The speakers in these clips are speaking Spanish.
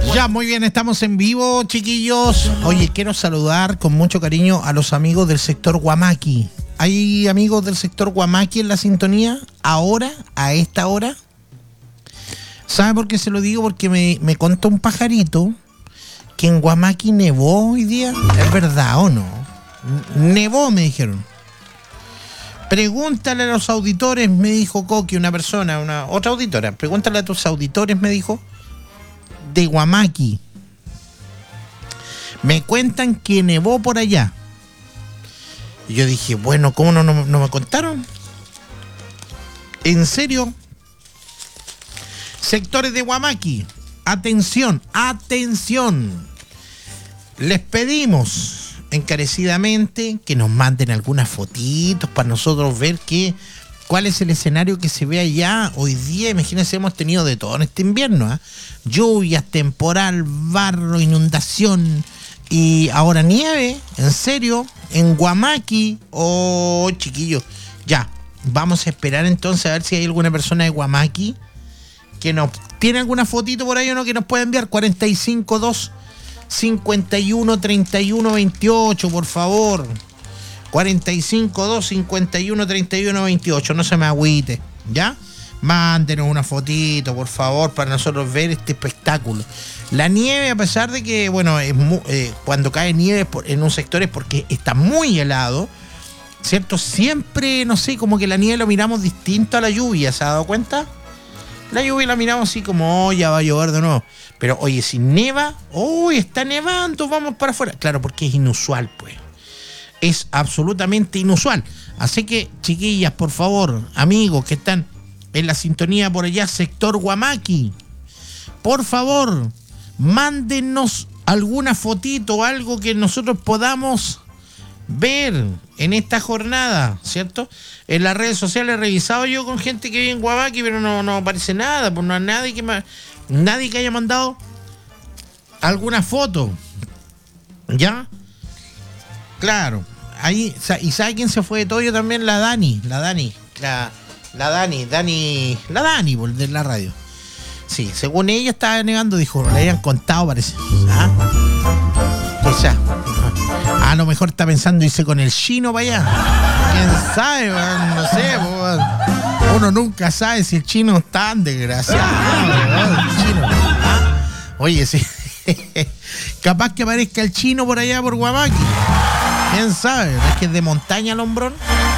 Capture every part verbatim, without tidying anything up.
Ya, muy bien, estamos en vivo, chiquillos. Oye, quiero saludar con mucho cariño a los amigos del sector Huamaqui. ¿Hay amigos del sector Huamaqui en la sintonía? Ahora, a esta hora. ¿Sabe por qué se lo digo? Porque me, me contó un pajarito que en Huamaqui nevó hoy día. ¿Es verdad o no? Nevó, me dijeron. Pregúntale a los auditores, me dijo Coqui, una persona, una otra auditora. Pregúntale a tus auditores, me dijo, de Huamaqui. Me cuentan que nevó por allá. Y yo dije, bueno, ¿cómo no, no, no me contaron? ¿En serio? Sectores de Huamaqui, atención, atención. Les pedimos encarecidamente que nos manden algunas fotitos para nosotros ver qué, cuál es el escenario que se ve allá hoy día. Imagínense, hemos tenido de todo en este invierno, ¿eh? Lluvias, temporal, barro, inundación y ahora nieve. ¿En serio? En Huamaqui. Oh, chiquillos, ya, vamos a esperar entonces a ver si hay alguna persona de Huamaqui que nos tiene alguna fotito por ahí o no que nos pueda enviar. Cuarenta y cinco dos cincuenta y uno treinta y uno veintiocho, por favor. cuarenta y cinco dos cincuenta y uno treinta y uno veintiocho, no se me agüite, ¿ya? Mándenos una fotito, por favor, para nosotros ver este espectáculo. La nieve, a pesar de que, bueno, es muy, eh, cuando cae nieve en un sector es porque está muy helado, ¿cierto? Siempre, no sé, como que la nieve lo miramos distinto a la lluvia, ¿se ha dado cuenta? La lluvia la miramos así como, oh, ya va a llover de nuevo. Pero, oye, si neva, oh, está nevando, vamos para afuera. Claro, porque es inusual, pues. Es absolutamente inusual. Así que, chiquillas, por favor, amigos que están en la sintonía por allá, sector Huamaqui, por favor, mándenos alguna fotito o algo que nosotros podamos ver en esta jornada, ¿cierto? En las redes sociales he revisado yo con gente que vive en Huamaqui, pero no, no aparece nada, pues no hay nadie que, ma- nadie que haya mandado alguna foto, ¿ya? Claro, ahí, ¿y sabe quién se fue de Toyo también? La Dani, la Dani, la, la Dani, Dani, la Dani, por de la radio. Sí, según ella estaba negando, dijo, le habían contado, parece. ¿Ah? O sea, a lo mejor está pensando irse con el chino para allá. ¿Quién sabe? Man? No sé, man. Uno nunca sabe si el chino es tan desgraciado. El chino. ¿Ah? Oye, sí. Capaz que aparezca el chino por allá por Huamaqui. ¿Quién sabe? ¿Es que es de montaña el hombrón?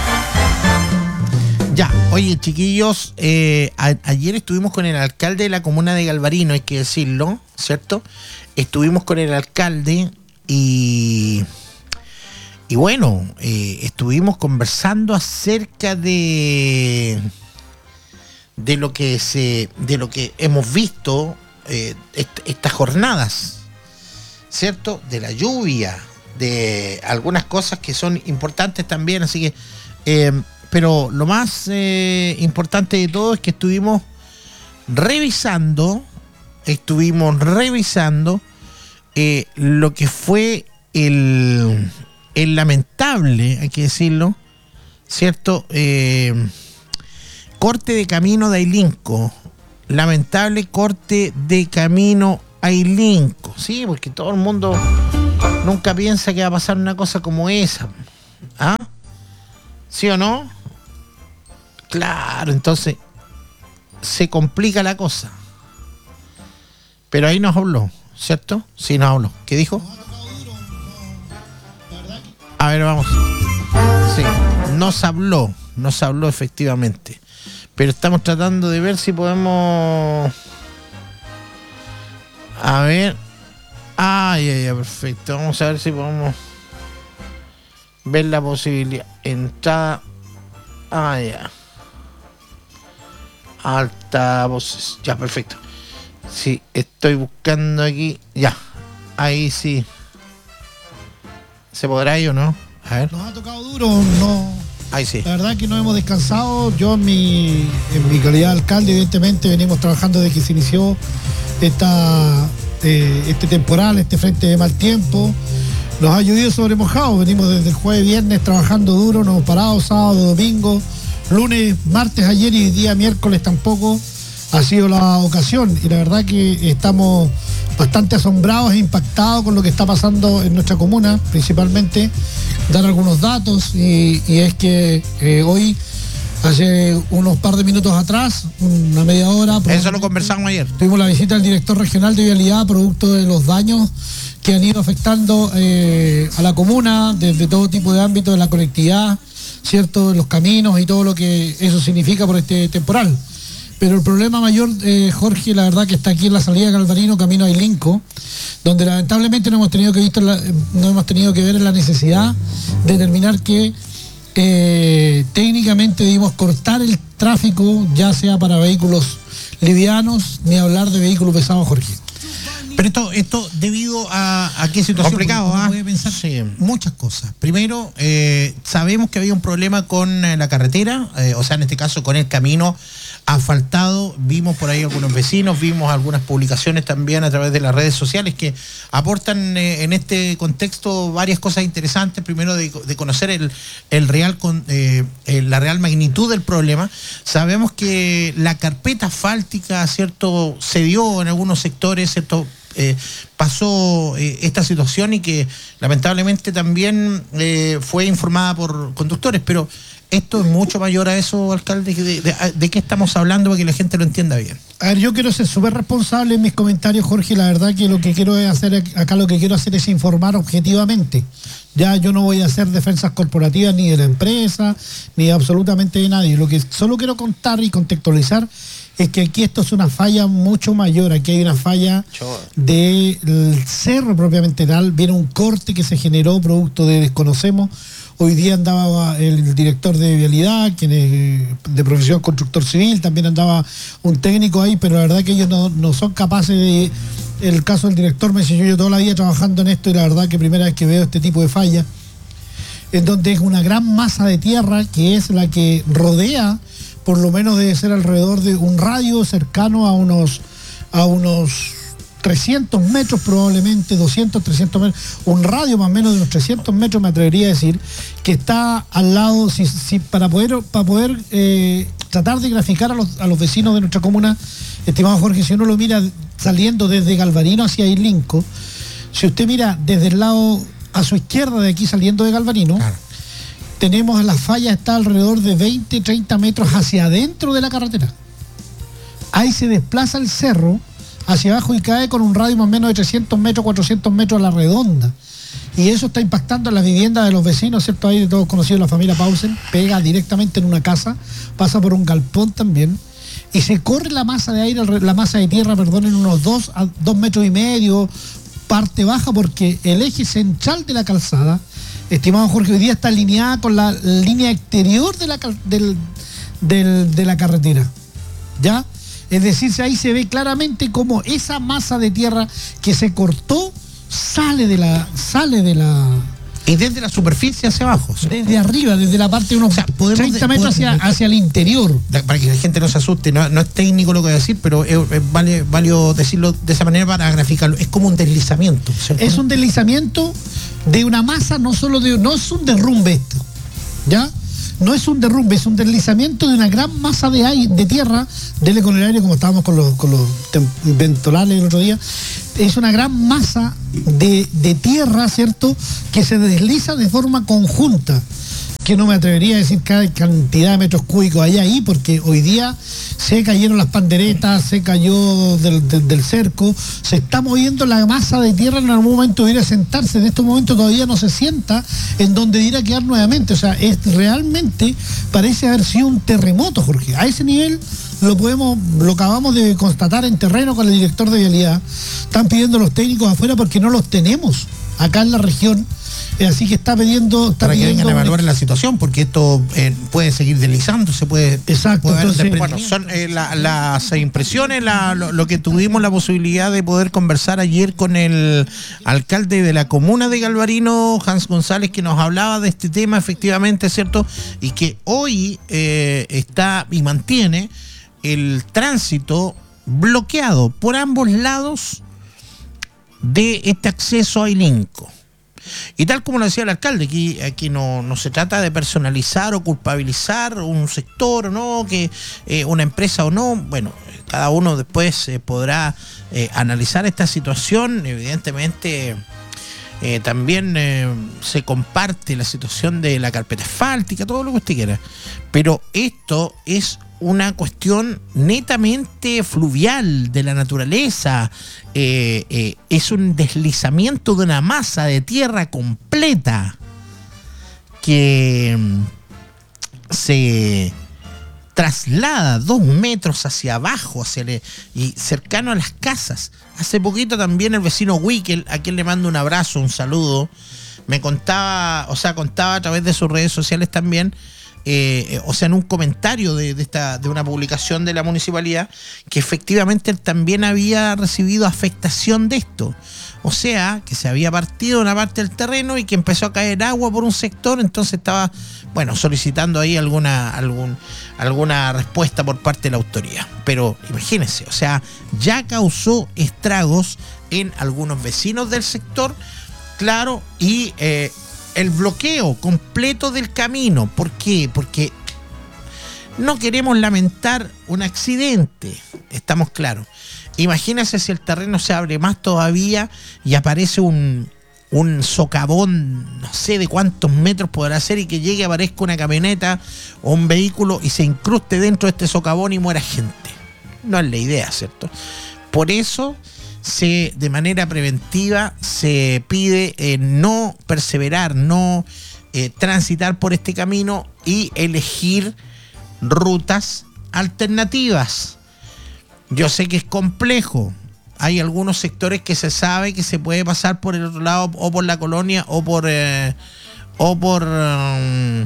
Ya, oye, chiquillos, eh, a, ayer estuvimos con el alcalde de la comuna de Galvarino, hay que decirlo, ¿cierto? Estuvimos con el alcalde y, y bueno, eh, estuvimos conversando acerca de, de lo que se, de lo que hemos visto eh, est- estas jornadas, ¿cierto? De la lluvia, de algunas cosas que son importantes también, así que, eh, pero lo más eh, importante de todo es que estuvimos revisando, estuvimos revisando eh, lo que fue el, el lamentable, hay que decirlo, ¿cierto? Eh, corte de camino de Ailinco, lamentable corte de camino a Ailinco, sí, porque todo el mundo nunca piensa que va a pasar una cosa como esa, ¿ah? ¿Sí o no? Claro, entonces se complica la cosa. Pero ahí nos habló, ¿cierto? Sí, nos habló. ¿Qué dijo? A ver, vamos. Sí, nos habló, nos habló efectivamente. Pero estamos tratando de ver si podemos... A ver... Ah, ya, ya, perfecto. Vamos a ver si podemos ver la posibilidad. Entrada. Ah, ya. Altavoces. Ya, perfecto. Sí, estoy buscando aquí. Ya. Ahí sí. ¿Se podrá ir o no? A ver. Nos ha tocado duro, no. Ahí sí. La verdad que no hemos descansado. Yo en mi, en mi calidad de alcalde, evidentemente, venimos trabajando desde que se inició esta... este temporal, este frente de mal tiempo, nos ha llovido sobre mojado. Venimos desde el jueves, viernes trabajando duro, no hemos parado, sábado, domingo, lunes, martes, ayer y día miércoles tampoco ha sido la ocasión. Y la verdad que estamos bastante asombrados e impactados con lo que está pasando en nuestra comuna, principalmente dar algunos datos, y, y es que eh, hoy, hace unos par de minutos atrás, una media hora... Eso lo conversamos ayer. Tuvimos la visita del director regional de Vialidad, producto de los daños que han ido afectando eh, a la comuna, desde todo tipo de ámbitos de la conectividad, ¿cierto?, los caminos y todo lo que eso significa por este temporal. Pero el problema mayor, eh, Jorge, la verdad que está aquí en la salida de Galvarino, camino a Ilinco, donde lamentablemente no hemos tenido que, visto la, no hemos tenido que ver en la necesidad de determinar que eh, técnicamente debimos cortar el tráfico, ya sea para vehículos livianos, ni hablar de vehículos pesados, Jorge. Pero esto, esto debido a, a qué situación. Complicado, ¿ah? Puede pensar Sí. muchas cosas. Primero, eh, sabemos que había un problema con eh, la carretera, eh, o sea, en este caso con el camino asfaltado. Vimos por ahí algunos vecinos, vimos algunas publicaciones también a través de las redes sociales que aportan eh, en este contexto varias cosas interesantes. Primero, de, de conocer el, el real con, eh, el, la real magnitud del problema. Sabemos que la carpeta asfáltica, ¿cierto?, se dio en algunos sectores, ¿cierto?, Eh, pasó eh, esta situación, y que lamentablemente también eh, fue informada por conductores, pero esto es mucho mayor a eso, alcalde. ¿De, de, de qué estamos hablando para que la gente lo entienda bien? A ver, yo quiero ser súper responsable en mis comentarios, Jorge. La verdad que lo que quiero es hacer acá, lo que quiero hacer es informar objetivamente. Ya yo no voy a hacer defensas corporativas ni de la empresa, ni de absolutamente de nadie. Lo que solo quiero contar y contextualizar es que aquí esto es una falla mucho mayor. Aquí hay una falla del cerro propiamente tal. Viene un corte que se generó producto de desconocemos. Hoy día andaba el director de Vialidad, quien es de profesión constructor civil, también andaba un técnico ahí, pero la verdad que ellos no, no son capaces de... El caso del director me enseñó, yo toda la vida trabajando en esto, y la verdad que primera vez que veo este tipo de falla, en donde es una gran masa de tierra que es la que rodea, por lo menos debe ser alrededor de un radio cercano a unos a unos trescientos metros, probablemente doscientos, trescientos metros, un radio más o menos de unos trescientos metros, me atrevería a decir, que está al lado, si, si, para poder, para poder eh, tratar de graficar a los, a los vecinos de nuestra comuna, estimado Jorge, si uno lo mira saliendo desde Galvarino hacia Ilinco, si usted mira desde el lado a su izquierda de aquí saliendo de Galvarino, claro, tenemos la falla, está alrededor de veinte, treinta metros hacia adentro de la carretera. Ahí se desplaza el cerro hacia abajo y cae con un radio más o menos de trescientos metros, cuatrocientos metros a la redonda. Y eso está impactando en las viviendas de los vecinos, ¿cierto? Ahí de todos conocidos, la familia Pausen, pega directamente en una casa, pasa por un galpón también, y se corre la masa de aire, la masa de tierra, perdón, en unos dos, a dos metros y medio, parte baja, porque el eje central de la calzada, estimado Jorge, hoy día está alineada con la línea exterior de la, del, del, de la carretera, ¿ya? Es decir, ahí se ve claramente cómo esa masa de tierra que se cortó sale de la... sale de la y desde la superficie hacia abajo. ¿Sí? Desde arriba, desde la parte de unos, o sea, treinta metros hacia, hacia el interior. Para que la gente no se asuste, no, no es técnico lo que voy a decir, pero es, es vale, válido decirlo de esa manera para graficarlo. Es como un deslizamiento, ¿cierto? Es un deslizamiento de una masa, no solo de... no es un derrumbe esto, ¿ya? No es un derrumbe, es un deslizamiento de una gran masa de aire, de tierra, dele con el aire, como estábamos con los, con los ventorales el otro día. Es una gran masa de, de tierra, ¿cierto?, que se desliza de forma conjunta, que no me atrevería a decir cada cantidad de metros cúbicos hay ahí, porque hoy día se cayeron las panderetas, se cayó del, del, del cerco, se está moviendo la masa de tierra, en algún momento debería sentarse, en este momento todavía no se sienta en donde irá quedar nuevamente. O sea, es realmente parece haber sido un terremoto, Jorge. A ese nivel lo podemos, lo acabamos de constatar en terreno con el director de Vialidad. Están pidiendo los técnicos afuera porque no los tenemos acá en la región. Así que está pidiendo... Está para que pidiendo vengan a evaluar la situación, porque esto eh, puede seguir deslizándose, puede... Exacto. Puede Entonces, bueno, son eh, la, las impresiones, la, lo, lo que tuvimos la posibilidad de poder conversar ayer con el alcalde de la comuna de Galvarino, Hans González, que nos hablaba de este tema, efectivamente, ¿cierto? Y que hoy eh, está y mantiene el tránsito bloqueado por ambos lados de este acceso a Ilinco. Y tal como lo decía el alcalde, aquí, aquí no, no se trata de personalizar o culpabilizar un sector o no, que eh, una empresa o no. Bueno, cada uno después eh, podrá eh, analizar esta situación. Evidentemente eh, también eh, se comparte la situación de la carpeta asfáltica, todo lo que usted quiera, pero esto es una cuestión netamente fluvial de la naturaleza. Eh, eh, es un deslizamiento de una masa de tierra completa que se traslada dos metros hacia abajo, hacia el, y cercano a las casas. Hace poquito también el vecino Wickel, a quien le mando un abrazo, un saludo, me contaba, o sea, contaba a través de sus redes sociales también, Eh, o sea, en un comentario de, de, esta, de una publicación de la municipalidad, que efectivamente él también había recibido afectación de esto. O sea, que se había partido una parte del terreno y que empezó a caer agua por un sector, entonces estaba, bueno, solicitando ahí alguna, algún, alguna respuesta por parte de la autoridad. Pero imagínense, o sea, ya causó estragos en algunos vecinos del sector, claro, y eh, el bloqueo completo del camino. ¿Por qué? Porque no queremos lamentar un accidente, estamos claros. Imagínense si el terreno se abre más todavía y aparece un, un socavón, no sé de cuántos metros podrá ser, y que llegue, aparezca una camioneta o un vehículo y se incruste dentro de este socavón y muera gente. No es la idea, ¿cierto? Por eso se, de manera preventiva se pide eh, no perseverar, no eh, transitar por este camino y elegir rutas alternativas. Yo sé que es complejo, hay algunos sectores que se sabe que se puede pasar por el otro lado, o por la colonia, o por eh, o por um,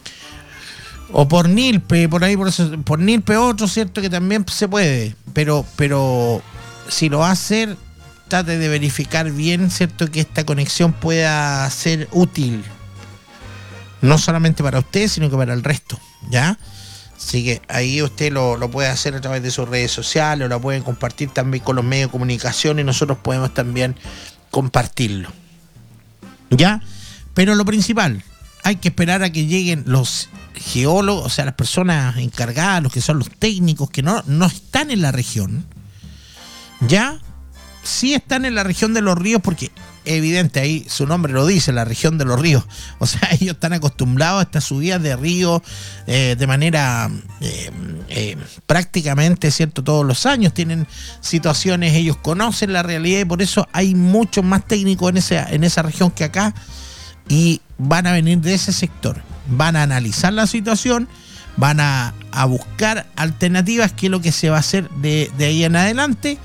o por Nilpe, por ahí por, eso, por Nilpe otro, cierto, que también se puede, pero pero si lo va a hacer, trate de verificar bien, cierto, que esta conexión pueda ser útil, no solamente para usted, sino que para el resto, ¿ya? Así que ahí usted lo, lo puede hacer a través de sus redes sociales, o lo pueden compartir también con los medios de comunicación, y nosotros podemos también compartirlo, ¿ya? Pero lo principal, hay que esperar a que lleguen los geólogos, o sea, las personas encargadas, los que son los técnicos, que no, no están en la región, ¿ya? Sí están en la región de los ríos, porque evidente, ahí su nombre lo dice, la región de los ríos. O sea, ellos están acostumbrados a estas subidas de río eh, de manera eh, eh, prácticamente, ¿cierto? Todos los años tienen situaciones, ellos conocen la realidad, y por eso hay muchos más técnicos en esa, en esa región que acá, y van a venir de ese sector, van a analizar la situación, van a, a buscar alternativas, que es lo que se va a hacer de, de ahí en adelante.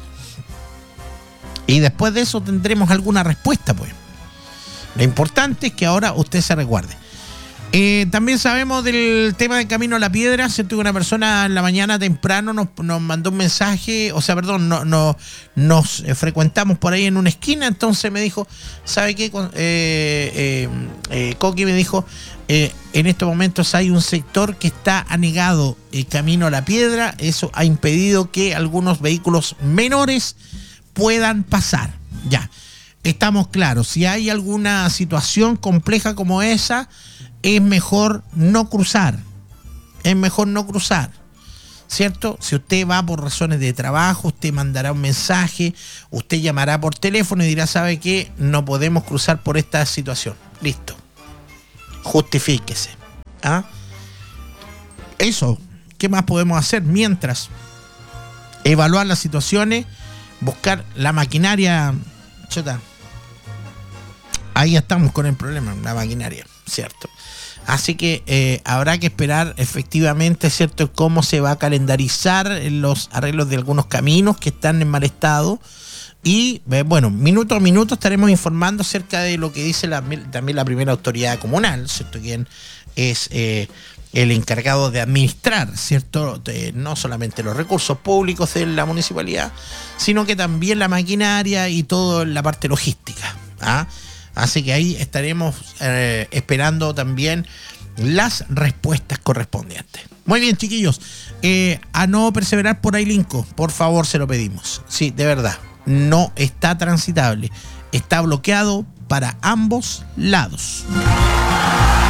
Y después de eso tendremos alguna respuesta, pues. Lo importante es que ahora usted se recuerde. Eh, también sabemos del tema del Camino a la Piedra, ¿cierto? Que una persona en la mañana temprano nos, nos mandó un mensaje, o sea, perdón, no, no, nos eh, frecuentamos por ahí en una esquina, entonces me dijo, ¿sabe qué? Eh, eh, eh, Coqui me dijo, eh, en estos momentos hay un sector que está anegado el Camino a la Piedra, eso ha impedido que algunos vehículos menores puedan pasar. Ya, estamos claros, si hay alguna situación compleja como esa, es mejor no cruzar, es mejor no cruzar, ¿cierto? Si usted va por razones de trabajo, usted mandará un mensaje, usted llamará por teléfono y dirá, ¿sabe qué? No podemos cruzar por esta situación. Listo, justifíquese, ¿ah? Eso, ¿qué más podemos hacer? Mientras, evaluar las situaciones, buscar la maquinaria. Chota, ahí estamos con el problema, la maquinaria, ¿cierto? Así que eh, habrá que esperar efectivamente, ¿cierto?, cómo se va a calendarizar los arreglos de algunos caminos que están en mal estado. Y eh, bueno, minuto a minuto estaremos informando acerca de lo que dice la, también la primera autoridad comunal, ¿cierto?, quien es eh, el encargado de administrar, ¿cierto?, de, no solamente los recursos públicos de la municipalidad, sino que también la maquinaria y toda la parte logística, ¿ah? Así que ahí estaremos eh, esperando también las respuestas correspondientes. Muy bien, chiquillos, eh, a no perseverar por Ailinco, por favor, se lo pedimos. Sí, de verdad, no está transitable, está bloqueado para ambos lados.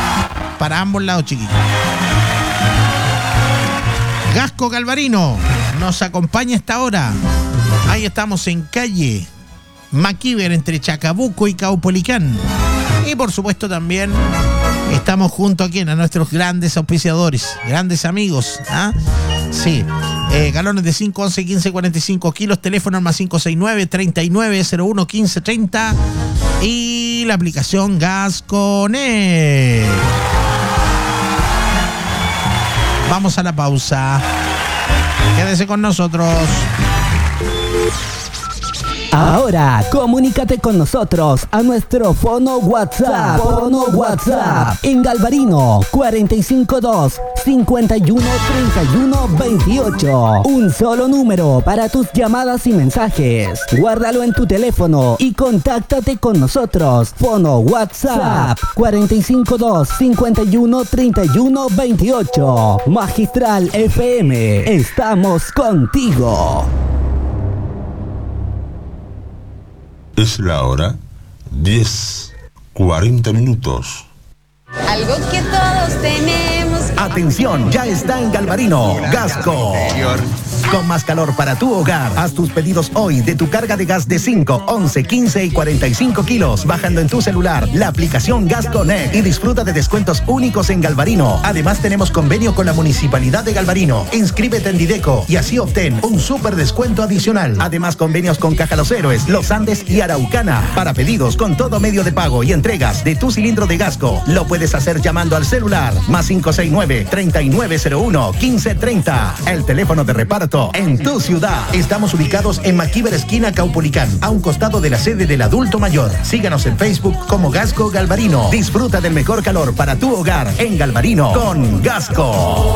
Para ambos lados, chiquillos. Gasco Galvarino, nos acompaña a esta hora. Ahí estamos en calle Maquiver, entre Chacabuco y Caupolicán. Y por supuesto también estamos junto a quien, a nuestros grandes auspiciadores, grandes amigos, ¿ah? Sí, eh, galones de cinco, once, quince, cuarenta y cinco kilos, teléfono más cinco seis nueve, treinta y nueve, cero uno, quince, treinta y la aplicación Gasconet. Vamos a la pausa. Quédese con nosotros. Ahora, comunícate con nosotros a nuestro fono WhatsApp. Fono WhatsApp en Galvarino cuarenta y cinco dos, cincuenta y uno, treinta y uno, veintiocho. Un solo número para tus llamadas y mensajes. Guárdalo en tu teléfono y contáctate con nosotros. Fono WhatsApp cuarenta y cinco dos, cincuenta y uno, treinta y uno, veintiocho. Magistral F M. Estamos contigo. Es la hora diez, cuarenta minutos. Algo que todos tenemos. Atención, ya está en Galvarino, Gasco. Con más calor para tu hogar. Haz tus pedidos hoy de tu carga de gas de cinco, once, quince y cuarenta y cinco kilos, bajando en tu celular la aplicación Gasconet y disfruta de descuentos únicos en Galvarino. Además tenemos convenio con la Municipalidad de Galvarino. Inscríbete en Dideco y así obtén un súper descuento adicional. Además convenios con Caja Los Héroes, Los Andes y Araucana. Para pedidos con todo medio de pago y entregas de tu cilindro de Gasco, lo puedes hacer llamando al celular más cinco seis nueve, treinta y nueve, cero uno, quince, treinta. El teléfono de reparto en tu ciudad. Estamos ubicados en Maquiver, esquina Caupolicán, a un costado de la sede del adulto mayor. Síganos en Facebook como Gasco Galvarino. Disfruta del mejor calor para tu hogar en Galvarino con Gasco.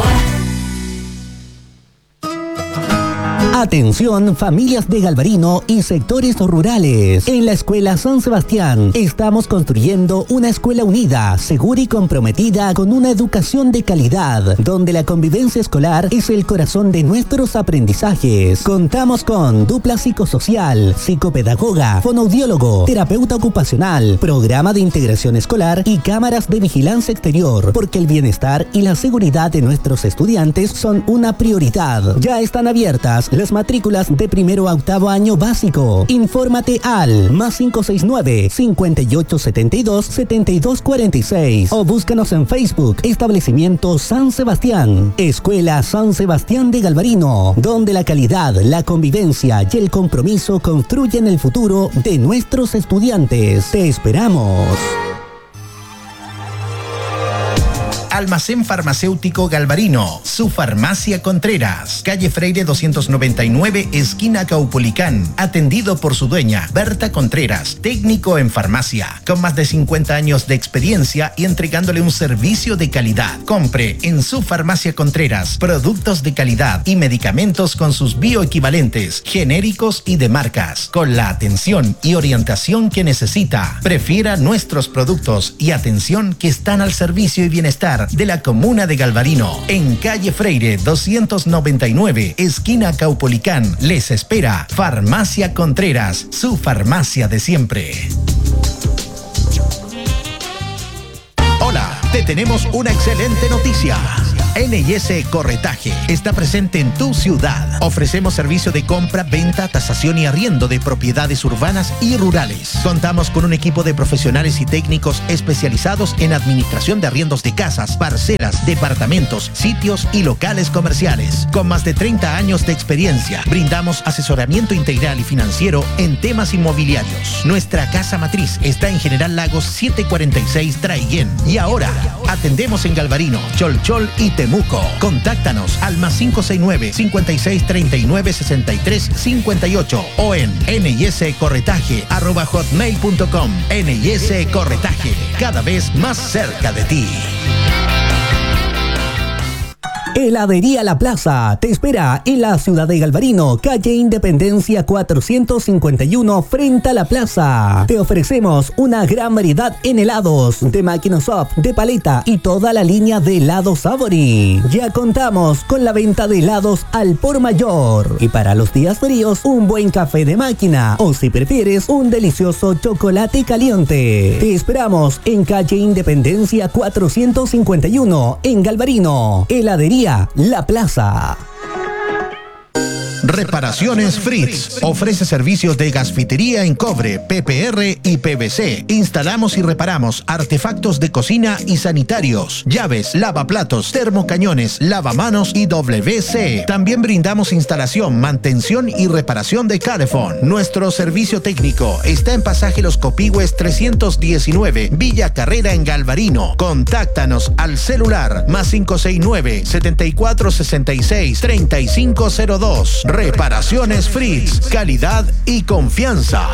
Atención, familias de Galvarino y sectores rurales. En la Escuela San Sebastián estamos construyendo una escuela unida, segura y comprometida con una educación de calidad, donde la convivencia escolar es el corazón de nuestros aprendizajes. Contamos con dupla psicosocial, psicopedagoga, fonoaudiólogo, terapeuta ocupacional, programa de integración escolar y cámaras de vigilancia exterior, porque el bienestar y la seguridad de nuestros estudiantes son una prioridad. Ya están abiertas las matrículas de primero a octavo año básico. Infórmate al más cinco seis nueve, cincuenta y ocho setenta y dos, setenta y dos cuarenta y seis o búscanos en Facebook, Establecimiento San Sebastián. Escuela San Sebastián de Galvarino, donde la calidad, la convivencia y el compromiso construyen el futuro de nuestros estudiantes. Te esperamos. Almacén Farmacéutico Galvarino, su farmacia Contreras, calle Freire doscientos noventa y nueve, esquina Caupolicán, atendido por su dueña, Berta Contreras, técnico en farmacia, con más de cincuenta años de experiencia y entregándole un servicio de calidad. Compre en su farmacia Contreras productos de calidad y medicamentos con sus bioequivalentes, genéricos y de marcas, con la atención y orientación que necesita. Prefiera nuestros productos y atención que están al servicio y bienestar de la comuna de Galvarino. En calle Freire doscientos noventa y nueve, esquina Caupolicán, les espera Farmacia Contreras, su farmacia de siempre. Hola, te tenemos una excelente noticia. N y S Corretaje está presente en tu ciudad. Ofrecemos servicio de compra, venta, tasación y arriendo de propiedades urbanas y rurales. Contamos con un equipo de profesionales y técnicos especializados en administración de arriendos de casas, parcelas, departamentos, sitios y locales comerciales. Con más de treinta años de experiencia, brindamos asesoramiento integral y financiero en temas inmobiliarios. Nuestra casa matriz está en General Lagos setecientos cuarenta y seis Traiguén. Y ahora, atendemos en Galvarino, Cholchol y Temuco. Contáctanos al más cinco seis nueve, cincuenta y seis, treinta y nueve, sesenta y tres, cincuenta y ocho o en n y s corretaje arroba hotmail punto com. N y S Corretaje, cada vez más cerca de ti. Heladería La Plaza te espera en la ciudad de Galvarino, calle Independencia cuatrocientos cincuenta y uno, frente a la plaza. Te ofrecemos una gran variedad en helados, de máquina soft, de paleta y toda la línea de helados Savory. Ya contamos con la venta de helados al por mayor. Y para los días fríos, un buen café de máquina o, si prefieres, un delicioso chocolate caliente. Te esperamos en calle Independencia cuatrocientos cincuenta y uno, en Galvarino. Heladería La Plaza. Reparaciones Fritz. Ofrece servicios de gasfitería en cobre, P P R y P V C. Instalamos y reparamos artefactos de cocina y sanitarios, llaves, lavaplatos, termocañones, lavamanos y W C. También brindamos instalación, mantención y reparación de calefón. Nuestro servicio técnico está en Pasaje Los Copihue trescientos diecinueve, Villa Carrera en Galvarino. Contáctanos al celular más cinco seis nueve, setenta y cuatro sesenta y seis, treinta y cinco cero dos. Reparaciones Fritz, calidad y confianza.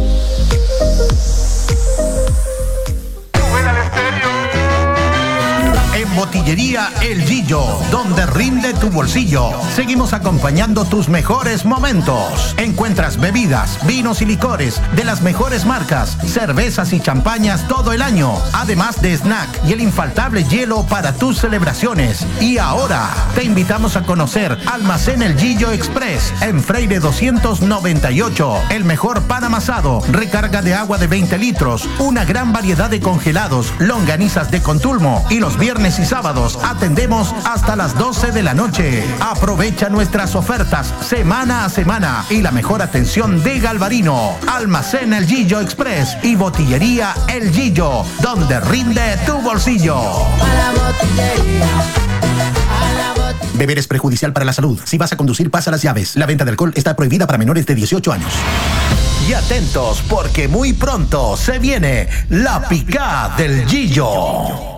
En Botillería El Gillo, donde rinde tu bolsillo. Seguimos acompañando tus mejores momentos. Encuentras bebidas, vinos y licores de las mejores marcas, cervezas y champañas todo el año, además de snack y el infaltable hielo para tus celebraciones. Y ahora te invitamos a conocer Almacén El Gillo Express en Freire doscientos noventa y ocho. El mejor pan amasado, recarga de agua de veinte litros, una gran variedad de congelados, longanizas de Contulmo, y los viernes y sábados atendemos hasta las doce de la noche. Aprovecha nuestras ofertas semana a semana y la mejor atención de Galvarino. Almacén El Gillo Express y Botillería El Gillo, donde rinde tu bolsillo. Beber es perjudicial para la salud. Si vas a conducir, pasa las llaves. La venta de alcohol está prohibida para menores de dieciocho años. Y atentos, porque muy pronto se viene la picada del Gillo.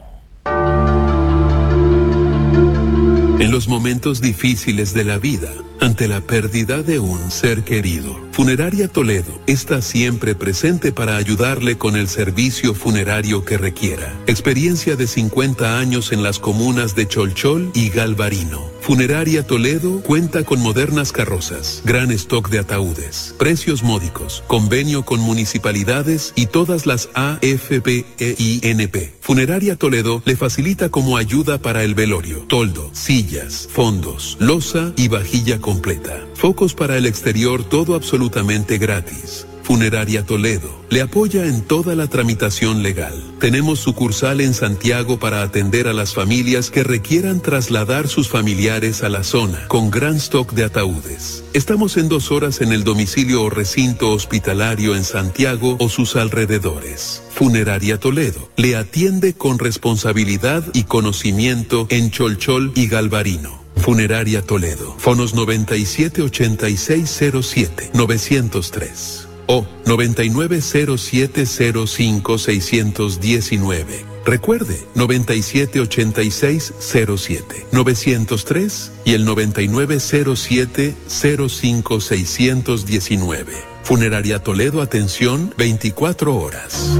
En los momentos difíciles de la vida, ante la pérdida de un ser querido, Funeraria Toledo está siempre presente para ayudarle con el servicio funerario que requiera. Experiencia de cincuenta años en las comunas de Cholchol y Galvarino. Funeraria Toledo cuenta con modernas carrozas, gran stock de ataúdes, precios módicos, convenio con municipalidades y todas las A F P e I N P. Funeraria Toledo le facilita como ayuda para el velorio, toldo, sillas, fondos, loza y vajilla completa. Focos para el exterior, todo absolutamente gratis. Funeraria Toledo le apoya en toda la tramitación legal. Tenemos sucursal en Santiago para atender a las familias que requieran trasladar sus familiares a la zona, con gran stock de ataúdes. Estamos en dos horas en el domicilio o recinto hospitalario en Santiago o sus alrededores. Funeraria Toledo le atiende con responsabilidad y conocimiento en Cholchol y Galvarino. Funeraria Toledo. Fonos noventa y siete ochenta y seis cero siete novecientos tres o noventa y nueve cero siete cero cinco seiscientos diecinueve. Recuerde, noventa y siete ochenta y seis cero siete novecientos tres y el noventa y nueve cero siete cero cinco seiscientos diecinueve. Funeraria Toledo, atención veinticuatro horas.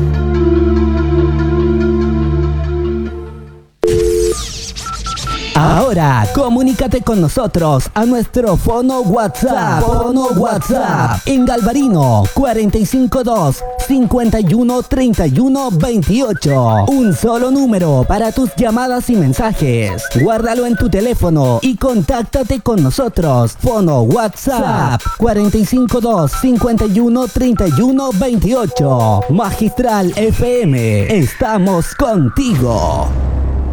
Ahora, comunícate con nosotros a nuestro fono WhatsApp. Fono WhatsApp en Galvarino cuarenta y cinco dos, cincuenta y uno, treinta y uno, veintiocho. Un solo número para tus llamadas y mensajes. Guárdalo en tu teléfono y contáctate con nosotros. Fono WhatsApp cuarenta y cinco dos, cincuenta y uno, treinta y uno, veintiocho. Magistral F M, estamos contigo.